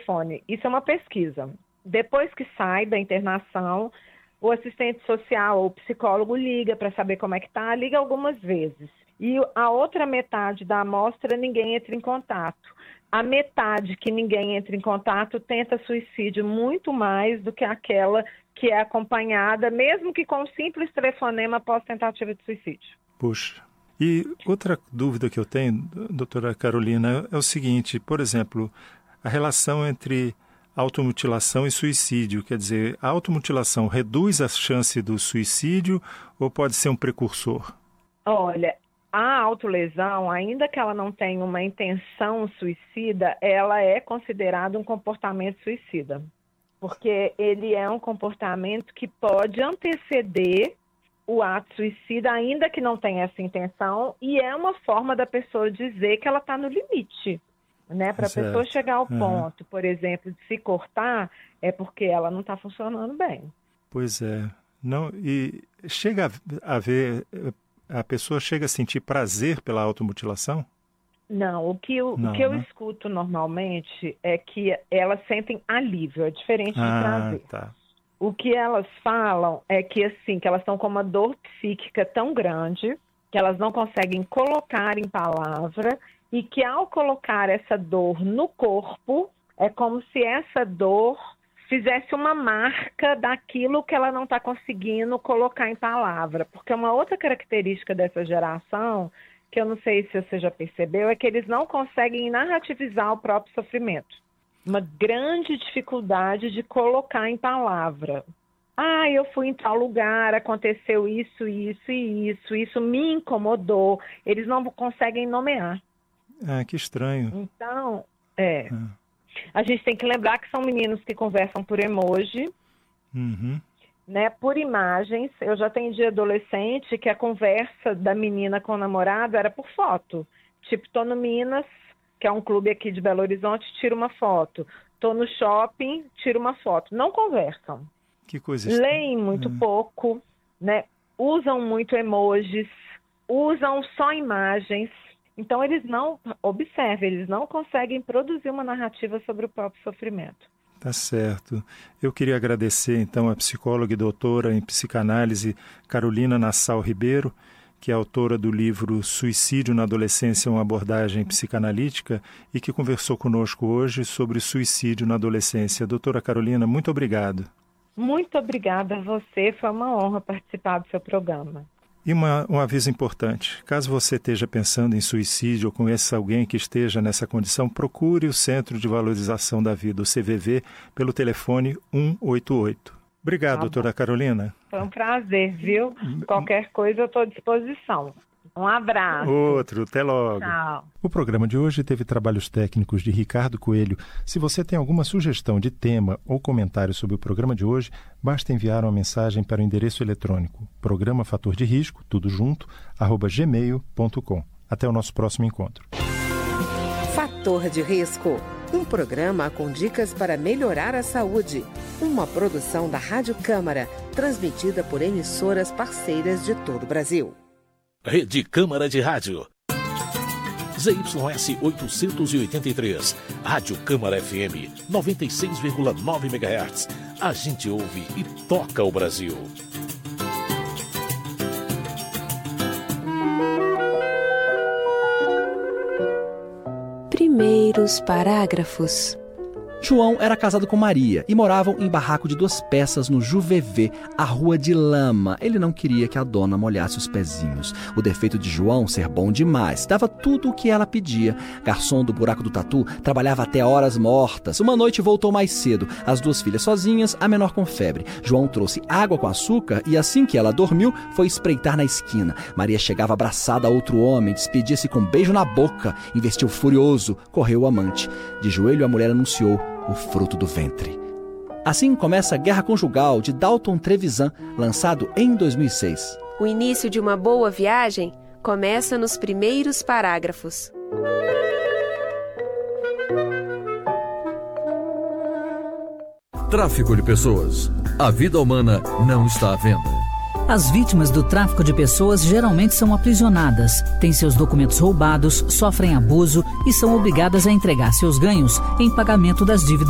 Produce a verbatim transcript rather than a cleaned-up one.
telefone. Isso é uma pesquisa. Depois que sai da internação, o assistente social ou o psicólogo liga para saber como é que está, liga algumas vezes. E a outra metade da amostra, ninguém entra em contato. A metade que ninguém entra em contato tenta suicídio muito mais do que aquela que é acompanhada, mesmo que com um simples telefonema após tentativa de suicídio. Puxa. E outra dúvida que eu tenho, doutora Carolina, é o seguinte, por exemplo, a relação entre automutilação e suicídio, quer dizer, a automutilação reduz a chance do suicídio ou pode ser um precursor? Olha, a autolesão, ainda que ela não tenha uma intenção suicida, ela é considerada um comportamento suicida, porque ele é um comportamento que pode anteceder o ato suicida, ainda que não tenha essa intenção, e é uma forma da pessoa dizer que ela está no limite, né? Para a pessoa chegar ao ponto, uhum. por exemplo, de se cortar, é porque ela não está funcionando bem. Pois é. Não, e chega a ver, a pessoa chega a sentir prazer pela automutilação? Não, o que eu, não, o que eu né? escuto normalmente é que elas sentem alívio, é diferente ah, de prazer. Tá. O que elas falam é que, assim, que elas estão com uma dor psíquica tão grande que elas não conseguem colocar em palavra e que, ao colocar essa dor no corpo, é como se essa dor fizesse uma marca daquilo que ela não está conseguindo colocar em palavra. Porque uma outra característica dessa geração, que eu não sei se você já percebeu, é que eles não conseguem narrativizar o próprio sofrimento. Uma grande dificuldade de colocar em palavra. Ah, eu fui em tal lugar, aconteceu isso, isso e isso, isso me incomodou. Eles não conseguem nomear. Ah, que estranho. Então, é. Ah. A gente tem que lembrar que são meninos que conversam por emoji, uhum. né, por imagens. Eu já atendi adolescente que a conversa da menina com o namorado era por foto. Tipo, tô no Minas, que é um clube aqui de Belo Horizonte, tira uma foto. Tô no shopping, tira uma foto. Não conversam. Que coisa estranha. Leem muito hum. pouco, né? Usam muito emojis, usam só imagens. Então, eles não, observem, eles não conseguem produzir uma narrativa sobre o próprio sofrimento. Tá certo. Eu queria agradecer, então, a psicóloga e doutora em psicanálise Carolina Nassau Ribeiro, que é autora do livro Suicídio na Adolescência, uma abordagem psicanalítica, e que conversou conosco hoje sobre suicídio na adolescência. Doutora Carolina, muito obrigado. Muito obrigada a você, foi uma honra participar do seu programa. E uma, um aviso importante, caso você esteja pensando em suicídio ou conheça alguém que esteja nessa condição, procure o Centro de Valorização da Vida, o C V V, pelo telefone um oito oito. Obrigado, tá, doutora Carolina. Foi um prazer, viu? Qualquer coisa eu estou à disposição. Um abraço. Outro, até logo. Tchau. O programa de hoje teve trabalhos técnicos de Ricardo Coelho. Se você tem alguma sugestão de tema ou comentário sobre o programa de hoje, basta enviar uma mensagem para o endereço eletrônico programa fator de risco, tudo junto, arroba gmail ponto com. Até o nosso próximo encontro. Fator de Risco, um programa com dicas para melhorar a saúde. Uma produção da Rádio Câmara, transmitida por emissoras parceiras de todo o Brasil. Rede Câmara de Rádio. Z Y S oitocentos e oitenta e três. Rádio Câmara F M noventa e seis vírgula nove megahertz. A gente ouve e toca o Brasil. Primeiros parágrafos. João era casado com Maria e moravam em barraco de duas peças no Juvevê, a rua de lama. Ele não queria que a dona molhasse os pezinhos. O defeito de João, ser bom demais, dava tudo o que ela pedia. Garçom do Buraco do Tatu, trabalhava até horas mortas. Uma noite voltou mais cedo, as duas filhas sozinhas, a menor com febre. João trouxe água com açúcar e assim que ela dormiu, foi espreitar na esquina. Maria chegava abraçada a outro homem, despedia-se com um beijo na boca, investiu furioso, correu o amante. De joelho a mulher anunciou o fruto do ventre. Assim começa a Guerra Conjugal, de Dalton Trevisan, lançado em dois mil e seis. O início de uma boa viagem começa nos primeiros parágrafos. Tráfico de pessoas. A vida humana não está à venda. As vítimas do tráfico de pessoas geralmente são aprisionadas, têm seus documentos roubados, sofrem abuso e são obrigadas a entregar seus ganhos em pagamento das dívidas